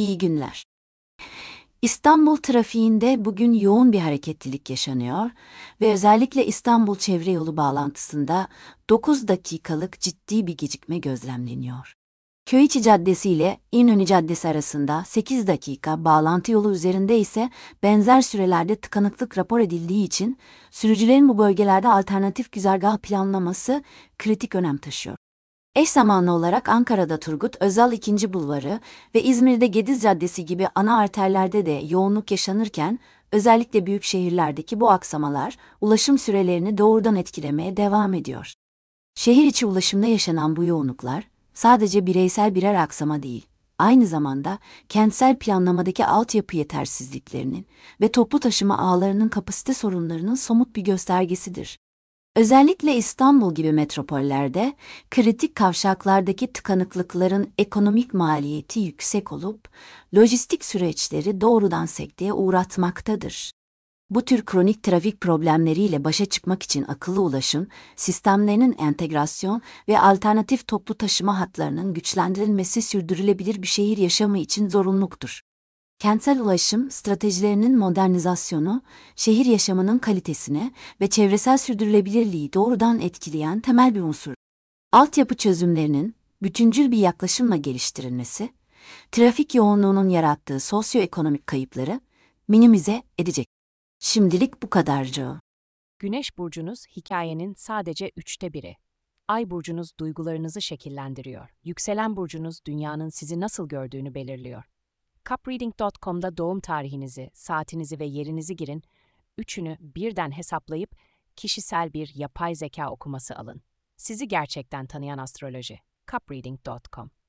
İyi günler. İstanbul trafiğinde bugün yoğun bir hareketlilik yaşanıyor ve özellikle İstanbul Çevre Yolu bağlantısında 9 dakikalık ciddi bir gecikme gözlemleniyor. Köyiçi Caddesi ile İnönü Caddesi arasında 8 dakika, bağlantı yolu üzerinde ise benzer sürelerde tıkanıklık rapor edildiği için sürücülerin bu bölgelerde alternatif güzergah planlaması kritik önem taşıyor. Eş zamanlı olarak Ankara'da Turgut Özal 2. Bulvarı ve İzmir'de Gediz Caddesi gibi ana arterlerde de yoğunluk yaşanırken, özellikle büyük şehirlerdeki bu aksamalar ulaşım sürelerini doğrudan etkilemeye devam ediyor. Şehir içi ulaşımda yaşanan bu yoğunluklar sadece bireysel birer aksama değil, aynı zamanda kentsel planlamadaki altyapı yetersizliklerinin ve toplu taşıma ağlarının kapasite sorunlarının somut bir göstergesidir. Özellikle İstanbul gibi metropollerde kritik kavşaklardaki tıkanıklıkların ekonomik maliyeti yüksek olup lojistik süreçleri doğrudan sekteye uğratmaktadır. Bu tür kronik trafik problemleriyle başa çıkmak için akıllı ulaşım sistemlerinin entegrasyon ve alternatif toplu taşıma hatlarının güçlendirilmesi sürdürülebilir bir şehir yaşamı için zorunluluktur. Kentsel ulaşım stratejilerinin modernizasyonu, şehir yaşamının kalitesine ve çevresel sürdürülebilirliği doğrudan etkileyen temel bir unsur. Altyapı çözümlerinin bütüncül bir yaklaşımla geliştirilmesi, trafik yoğunluğunun yarattığı sosyoekonomik kayıpları minimize edecek. Şimdilik bu kadarcık. Güneş burcunuz hikayenin sadece 1/3'ü. Ay burcunuz duygularınızı şekillendiriyor. Yükselen burcunuz dünyanın sizi nasıl gördüğünü belirliyor. Cupreading.com'da doğum tarihinizi, saatinizi ve yerinizi girin, üçünü birden hesaplayıp kişisel bir yapay zeka okuması alın. Sizi gerçekten tanıyan astroloji. Cupreading.com